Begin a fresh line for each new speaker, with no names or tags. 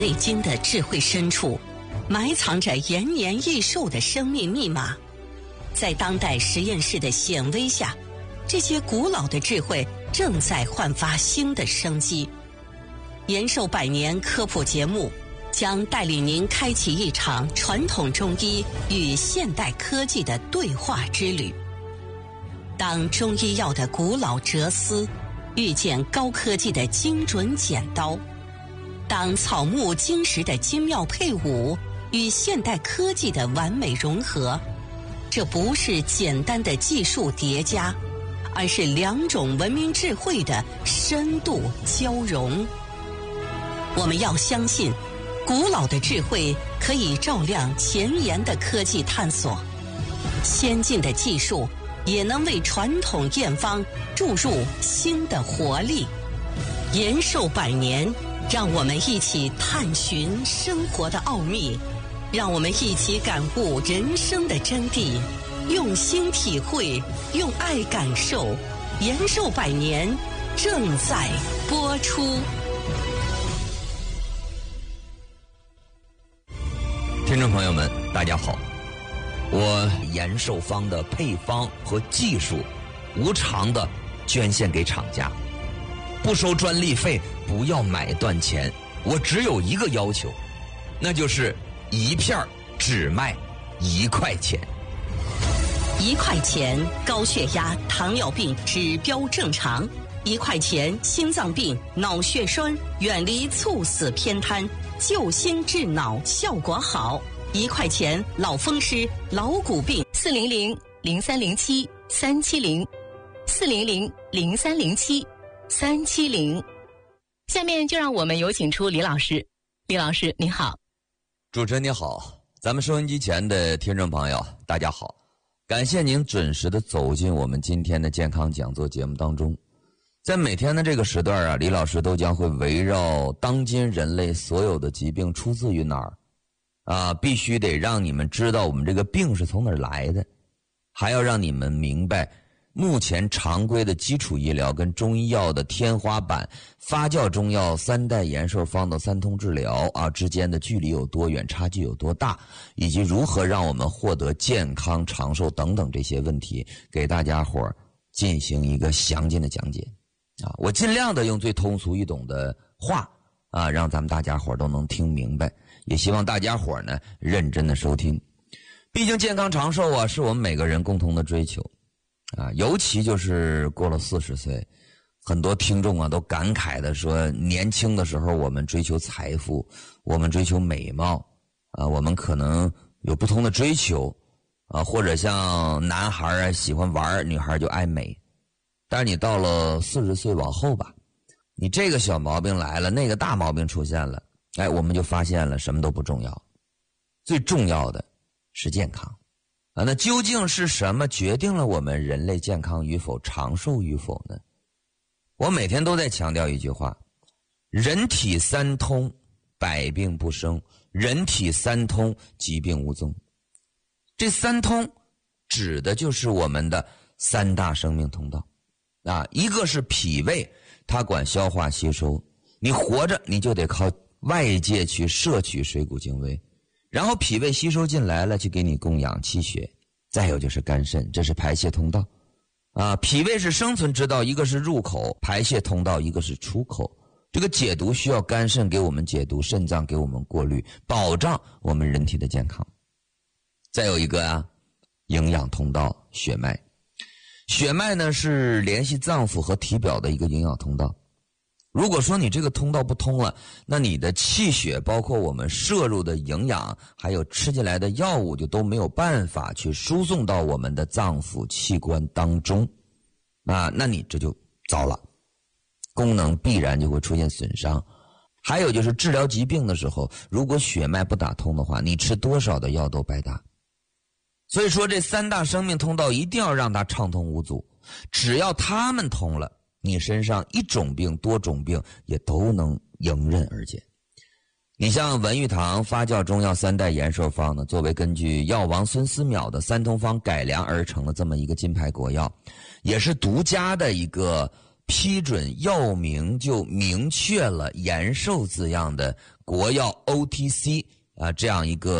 内经的智慧深处，埋藏着延年益寿的生命密码。在当代实验室的显微下，这些古老的智慧正在焕发新的生机。延寿百年科普节目将带领您开启一场传统中医与现代科技的对话之旅。当中医药的古老哲思遇见高科技的精准剪刀，当草木金石的精妙配伍与现代科技的完美融合，这不是简单的技术叠加，而是两种文明智慧的深度交融。我们要相信，古老的智慧可以照亮前沿的科技探索，先进的技术也能为传统验方注入新的活力。延寿百年，让我们一起探寻生活的奥秘，让我们一起感悟人生的真谛，用心体会，用爱感受。延寿百年正在播出。
听众朋友们，大家好，我延寿方的配方和技术无偿的捐献给厂家，不收专利费，不要买断钱，我只有一个要求，那就是一片只卖1块钱。
1块钱高血压、糖尿病指标正常，1块钱心脏病、脑血栓远离猝死偏瘫，救心治脑效果好。1块钱老风湿、老骨病，400-0307-370，400-0307-370。下面就让我们有请出李老师。李老师您好。
主持人你好，咱们收音机前的听众朋友大家好，感谢您准时的走进我们今天的健康讲座节目当中。在每天的这个时段李老师都将会围绕当今人类所有的疾病出自于哪儿必须得让你们知道我们这个病是从哪儿来的，还要让你们明白目前常规的基础医疗跟中医药的天花板发酵中药3代延寿方的3通治疗之间的距离有多远，差距有多大，以及如何让我们获得健康长寿等等这些问题，给大家伙儿进行一个详尽的讲解我尽量的用最通俗易懂的话让咱们大家伙儿都能听明白，也希望大家伙儿呢认真的收听。毕竟健康长寿是我们每个人共同的追求尤其就是过了40岁，很多听众都感慨的说，年轻的时候我们追求财富，我们追求美貌我们可能有不同的追求或者像男孩喜欢玩，女孩就爱美。但是你到了40岁往后吧，你这个小毛病来了，那个大毛病出现了，我们就发现了什么都不重要，最重要的是健康那究竟是什么决定了我们人类健康与否、长寿与否呢？我每天都在强调一句话，人体3通，百病不生；人体3通，疾病无增。这3通指的就是我们的3大生命通道一个是脾胃，它管消化吸收，你活着你就得靠外界去摄取水谷精微，然后脾胃吸收进来了，去给你供氧气血。再有就是肝肾，这是排泄通道脾胃是生存之道，一个是入口，排泄通道一个是出口。这个解毒需要肝肾给我们解毒，肾脏给我们过滤，保障我们人体的健康。再有一个营养通道，血脉。血脉呢是联系脏腑和体表的一个营养通道。如果说你这个通道不通了，那你的气血包括我们摄入的营养还有吃进来的药物就都没有办法去输送到我们的脏腑器官当中那你这就糟了，功能必然就会出现损伤。还有就是治疗疾病的时候，如果血脉不打通的话，你吃多少的药都白搭。所以说这3大生命通道一定要让它畅通无阻，只要它们通了，你身上一种病多种病也都能迎刃而解。你像文玉堂发酵中药3代延寿方呢，作为根据药王孙思邈的3通方改良而成的这么一个金牌国药，也是独家的一个批准药名就明确了延寿字样的国药 OTC 这样一个